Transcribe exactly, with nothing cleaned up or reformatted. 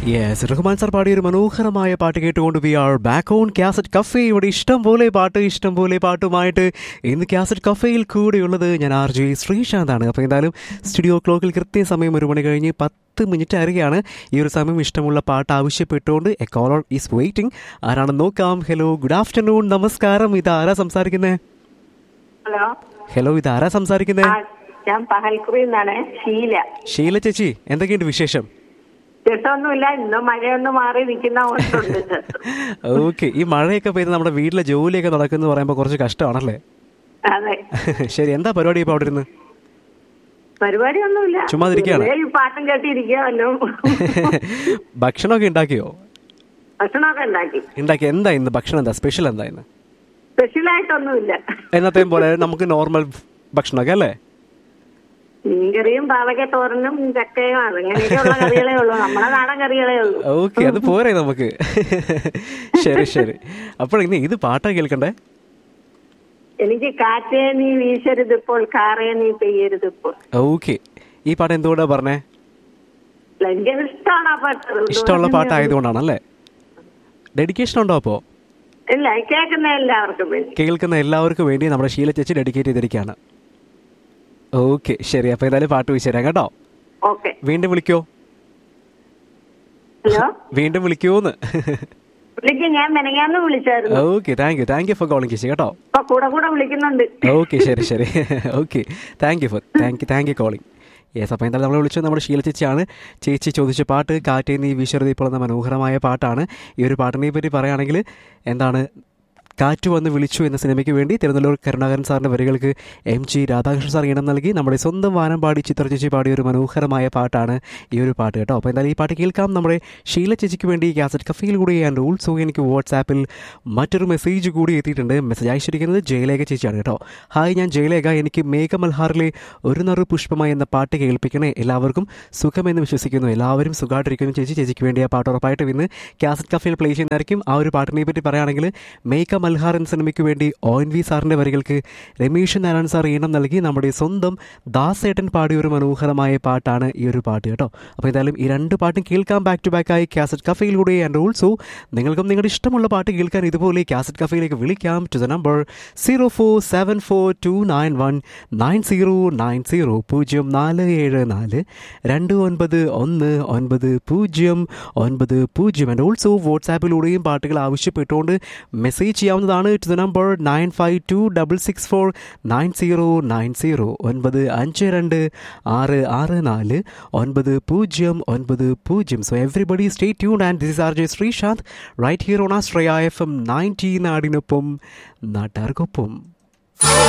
Yes, Rahman sir പാടിയ ഒരു മനോഹരമായ പാട്ട് കേട്ടുകൊണ്ട് V are back on cassette cafe. ഇവിടെ ഇഷ്ടം പോലെ പാട്ട് ഇഷ്ടം പോലെ പാട്ടുമായിട്ട് ഇന്ന് കാസറ്റ് കഫേയിൽ കൂടെയുള്ളത് ഞാൻ ആർ ജെ ശ്രീശാന്താണ്. അപ്പോൾ എന്തായാലും സ്റ്റുഡിയോ ക്ലോക്കിൽ കൃത്യസമയം ഒരു മണി കഴിഞ്ഞ് പത്ത് മിനിറ്റ് അറിയാണ്. ഈ ഒരു സമയം ഇഷ്ടമുള്ള പാട്ട് ആവശ്യപ്പെട്ടുകൊണ്ട് എ കോളർ ഈസ് വെയിറ്റിംഗ്. ആരാണെന്ന് നോക്കാം. ഹലോ, ഗുഡ് ആഫ്റ്റർനൂൺ, നമസ്കാരം. ഇത് ആരാ സംസാരിക്കുന്നത്? ഹലോ ഹലോ ഇത് ആരാ സംസാരിക്കുന്നത്? ഞാൻ പഹൽക്കുറിയിൽ നിന്നാണ്. ഷീല. ഷീല ചേച്ചി, എന്തൊക്കെയുണ്ട് വിശേഷം? ചേട്ടൊന്നുമില്ല, ഇന്ന് മഴയൊന്ന് മാറി നിൽക്കുന്ന ഓക്കെ. ഈ മഴയൊക്കെ പെയ്ത് നമ്മുടെ വീട്ടിലെ ജോലിയൊക്കെ നടക്കുന്നു പറയുമ്പോൾ കുറച്ച് കഷ്ടമാണല്ലേ? അതെ. ശരി, എന്താ പരിപാടി ഇപ്പൊ അവിടെ ഇരുന്ന്? പരിപാടിയൊന്നുമില്ല, ചുമ്മാതിരിക്കുകയാണ്. പാട്ടും കേട്ടിരിക്കുമല്ലോ. ഭക്ഷണമൊക്കെ ഉണ്ടാക്കിയോ? ഭക്ഷണമൊക്കെ ഉണ്ടാക്കി ഉണ്ടാക്കി. എന്താ ഇന്ന് ഭക്ഷണം? എന്താ സ്പെഷ്യൽ? എന്താ ഇന്ന്? സ്പെഷ്യലായിട്ടൊന്നുമില്ല, എന്നത്തെയും പോലെ നമുക്ക് നോർമൽ ഭക്ഷണമൊക്കെ അല്ലേ? മീൻകറിയും പാവയ്ക്ക തോരനും ചക്കയും അങ്ങനെയൊക്കെയുള്ള കറികളേ ഉള്ളൂ, നമ്മുടെ നാടൻ കറികളേ ഉള്ളൂ. ഓക്കെ, അത് പോരെ നമുക്ക്. ശരി ശരി. അപ്പോൾ ഇന്ന് ഇത് പാട്ടാ കേൾക്കണ്ടേ? എനിക്ക് കാറ്റേ നീ വീശരുതിപ്പോൾ കാറേ നീ പെയ്യരുതിപ്പോൾ. ഓക്കെ, ഈ പാട്ട് എന്തുകൊണ്ടാ പറഞ്ഞേ? എനിക്ക് ഇഷ്ടമാണ് ആ പാട്ട്. ഇഷ്ടമുള്ള പാട്ടായതുകൊണ്ടാണല്ലേ? ഡെഡിക്കേഷൻ ഉണ്ടോ അപ്പോ? ഇല്ല, കേൾക്കുന്ന എല്ലാവർക്കും വേണ്ടി. കേൾക്കുന്ന എല്ലാവർക്കും വേണ്ടി നമ്മുടെ ഷീല ചേച്ചി ഡെഡിക്കേറ്റ് ചെയ്തിരിക്കുകയാണ്. ഓക്കെ ശരി. അപ്പൊ ഏതായാലും പാട്ട് വെച്ച് തരാം കേട്ടോ. ഓക്കെ, വീണ്ടും വിളിക്കോ? ഹലോ, വീണ്ടും വിളിക്കോന്ന്? വിളിക്കും, ഞാൻ മെനങ്ങാന്ന് വിളിച്ചായിരുന്നു. Okay, thank you thank you for calling ചേച്ചി കേട്ടോ. കൂടെ കൂടെ വിളിക്കുന്നുണ്ട്. ഓക്കെ ശരി ശരി. Okay, thank you for thank you thank you calling. Yes, അപ്പോൾ എന്തായാലും നമ്മൾ വിളിച്ചത് നമ്മുടെ ഷീല ചേച്ചിയാണ്. ചേച്ചി ചോദിച്ച പാട്ട് കാറ്റേ നീ വീശരുത് ഇപ്പോൾ എന്ന മനോഹരമായ പാട്ടാണ്. ഈ ഒരു പാട്ടിനെ പറ്റി പറയുകയാണെങ്കിൽ എന്താണ്, കാറ്റ് വന്ന് വിളിച്ചു എന്ന സിനിമയ്ക്ക് വേണ്ടി തിരുനെല്ലൂർ കരുണാകരൻ സാറിൻ്റെ വരികൾക്ക് എം ജി രാധാകൃഷ്ണൻ സാർ ഈണം നൽകി നമ്മുടെ സ്വന്തം വാനമ്പാടി ചിത്ര ചേച്ചി പാടിയ ഒരു മനോഹരമായ പാട്ടാണ് ഈ ഒരു പാട്ട് കേട്ടോ. അപ്പോൾ എന്തായാലും ഈ പാട്ട് കേൾക്കാം. നമ്മുടെ ഷീല ചേച്ചിക്ക് വേണ്ടി കാസറ്റ് കഫയിൽ കൂടി ആൻഡ് ഓൾസോ എനിക്ക് വാട്സാപ്പിൽ മറ്റൊരു മെസ്സേജ് കൂടി എത്തിയിട്ടുണ്ട്. മെസ്സേജ് അയച്ചിരിക്കുന്നത് ജയലേഖ ചേച്ചിയാണ് കേട്ടോ. ഹായ്, ഞാൻ ജയലേഖ. എനിക്ക് മേഘമൽഹാറിലെ ഒരു നറു പുഷ്പമായി എന്ന പാട്ട് കേൾപ്പിക്കണേ. എല്ലാവർക്കും സുഖമെന്ന് വിശ്വസിക്കുന്നു. എല്ലാവരും സുഖമായിട്ടിരിക്കുന്നു ചേച്ചി. ചേച്ചിക്ക് വേണ്ടി ആ പാട്ട് ഉറപ്പായിട്ടും ഇന്ന് കാസറ്റ് കഫയിൽ പ്ലേ ചെയ്യുന്നതായിരിക്കും. ആ ഒരു പാട്ടിനെ പറ്റി പറയുകയാണെങ്കിൽ മേഘ മൽഹാർ എന്ന സിനിമയ്ക്ക് വേണ്ടി ഒ എൻ വി സാറിൻ്റെ വരികൾക്ക് രമേശ് നാരായണൻ സാർ ഈണം നൽകി നമ്മുടെ സ്വന്തം ദാസേട്ടൻ പാടിയ ഒരു മനോഹരമായ പാട്ടാണ് ഈ ഒരു പാട്ട് കേട്ടോ. അപ്പോൾ എന്തായാലും ഈ രണ്ട് പാട്ടും കേൾക്കാം ബാക്ക് ടു ബാക്ക് ആയി കാസറ്റ് കഫയിലൂടെ. ആൻഡ് ഓൾസോ നിങ്ങൾക്കും നിങ്ങളുടെ ഇഷ്ടമുള്ള പാട്ട് കേൾക്കാൻ ഇതുപോലെ കാസറ്റ് കഫയിലേക്ക് വിളിക്കാം to the number zero four seven four to nine one nine zero nine zero പൂജ്യം നാല് ഏഴ് നാല് രണ്ട് ഒൻപത് ഒന്ന് ഒൻപത് പൂജ്യം ഒൻപത് പൂജ്യം. ആൻഡ് ഓൾസോ വാട്സാപ്പിലൂടെയും പാട്ടുകൾ ആവശ്യപ്പെട്ടുകൊണ്ട് മെസ്സേജ് ചെയ്യാവുന്നതാണ് to the number nine five to double six four nine zero nine zero ഒൻപത് അഞ്ച് രണ്ട് ആറ് ആറ് നാല് ഒൻപത് പൂജ്യം ഒൻപത് പൂജ്യം. So everybody stay tuned and this is R J Sreesanth right here on Australia F M ninety നാടിനൊപ്പം നാട്ടാർക്കൊപ്പം.